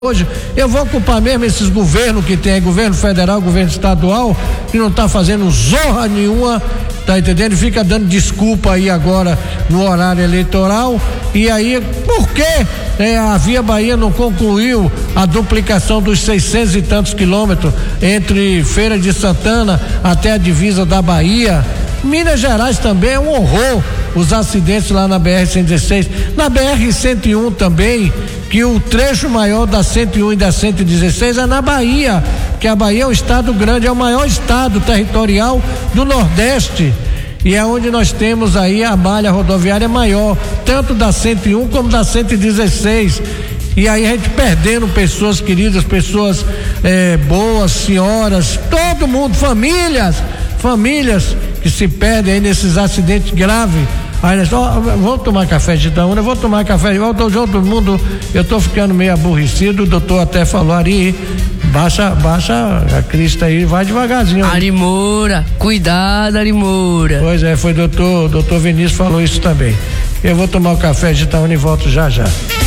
hoje, eu vou culpar mesmo esses governos que tem, governo federal, governo estadual, que não tá fazendo zorra nenhuma, tá entendendo? Fica dando desculpa aí agora no horário eleitoral, e aí, por que a Via Bahia não concluiu a duplicação dos 600 e tantos quilômetros entre Feira de Santana até a divisa da Bahia? Minas Gerais também é um horror, os acidentes lá na BR-116, na BR-101 também, que o trecho maior da 101 e da 116 é na Bahia, que a Bahia é um estado grande, é o maior estado territorial do Nordeste, e é onde nós temos aí a malha rodoviária maior, tanto da 101 como da 116, e aí a gente perdendo pessoas queridas, pessoas boas, senhoras, todo mundo, famílias que se perdem aí nesses acidentes graves. Aí nós, vamos tomar café de Itaúna, vou tomar café de volta, todo mundo, eu tô ficando meio aborrecido, o doutor até falou, Ari, baixa a crista aí, vai devagarzinho. Ari Moura, cuidado, Ari Moura. Pois é, foi doutor Vinícius falou isso também. Eu vou tomar o café de Itaúna e volto já.